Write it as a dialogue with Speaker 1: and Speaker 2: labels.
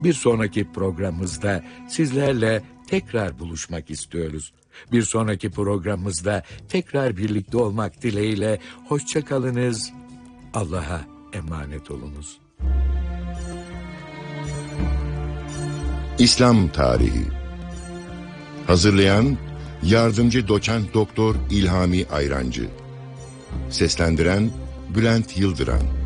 Speaker 1: Bir sonraki programımızda sizlerle tekrar buluşmak istiyoruz. Bir sonraki programımızda tekrar birlikte olmak dileğiyle hoşça kalınız. Allah'a emanet olunuz.
Speaker 2: İslam Tarihi. Hazırlayan Yardımcı Doçent Doktor İlhami Ayrancı. Seslendiren Bülent Yıldıran.